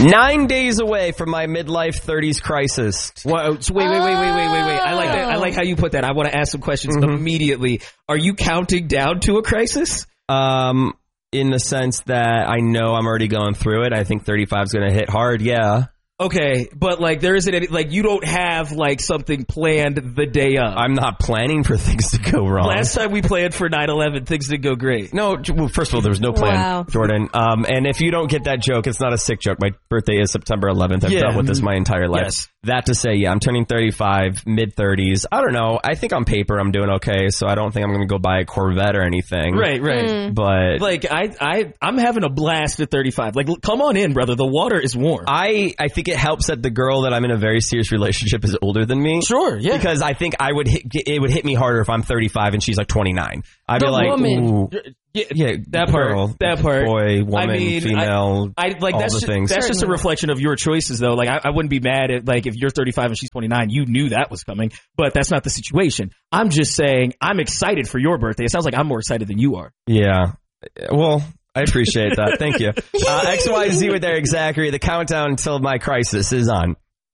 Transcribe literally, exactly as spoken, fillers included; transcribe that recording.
Nine days away from my midlife thirties crisis. Well, so wait, wait, wait, wait, wait, wait, wait. I like that. I like how you put that. I want to ask some questions mm-hmm. immediately. Are you counting down to a crisis? Um, in the sense that I know I'm already going through it. I think thirty-five is going to hit hard. Yeah. Okay, but like there isn't any, like you don't have like something planned the day of. I'm not planning for things to go wrong. Last time we planned for nine eleven, things didn't go great. No, well, first of all, there was no plan, wow. Jordan. Um, and if you don't get that joke, it's not a sick joke. My birthday is September eleventh. I've yeah. dealt with this my entire life. Yes. That to say, yeah, I'm turning thirty-five, mid thirties. I don't know. I think on paper I'm doing okay, so I don't think I'm going to go buy a Corvette or anything. Right, right. Mm. But like I, I, I'm having a blast at thirty-five. Like, come on in, brother. The water is warm. I, I think it helps that the girl that I'm in a very serious relationship is older than me. Sure, yeah. Because I think I would hit, it would hit me harder if I'm thirty-five and she's like twenty-nine. I'd the be like, woman. ooh. Yeah, yeah, that part, girl, that part, boy, woman, I mean, female, I, I like all that's the just, things. That's just a reflection of your choices, though. Like, I, I wouldn't be mad at like if you're thirty-five and she's twenty-nine, you knew that was coming, but that's not the situation. I'm just saying I'm excited for your birthday. It sounds like I'm more excited than you are. Yeah, well, I appreciate that. Thank you. Uh, X Y Z with Eric Zachary. The countdown until my crisis is on.